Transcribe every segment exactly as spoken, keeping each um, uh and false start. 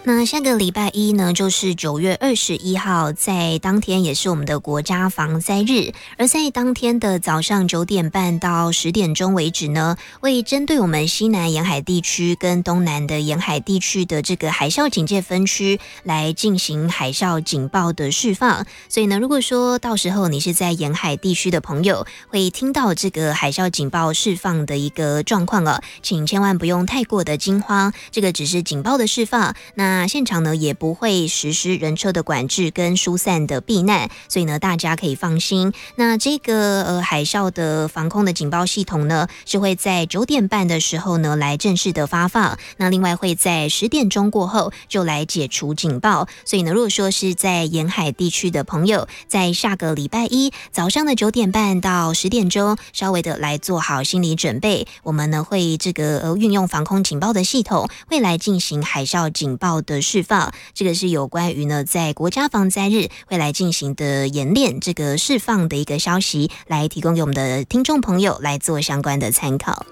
那下个礼拜一呢，就是九月二十一号，在当天也是我们的国家防灾日。而在当天的早上九点半到十点钟为止呢，会针对我们西南沿海地区跟东南的沿海地区的这个海啸警戒分区来进行海啸警报的释放。所以呢，如果说到时候你是在沿海地区的朋友，会听到这个海啸警报释放的一个状况哦，请千万不用太过的惊慌，这个只是警报的释放。那那现场呢也不会实施人车的管制跟疏散的避难，所以呢大家可以放心。那这个呃海啸的防空的警报系统呢，是会在九点半的时候呢来正式的发放。那另外会在十点钟过后就来解除警报。所以呢，如果说是在沿海地区的朋友，在下个礼拜一早上的九点半到十点钟，稍微的来做好心理准备。我们呢会这个呃运用防空警报的系统，会来进行海啸警报的释放。这个是有关于呢在国家防灾日会来进行的演练，这个释放的一个消息，来提供给我们的听众朋友来做相关的参考。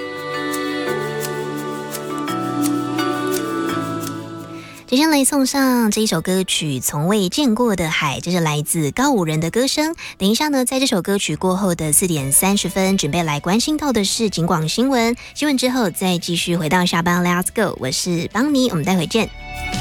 接下来送上这一首歌曲《从未见过的海》，这是来自高五人的歌声。等一下呢，在这首歌曲过后的四点三十分，准备来关心到的是警广新闻，新闻之后再继续回到下班 Let's Go， 我是邦尼，我们待会见。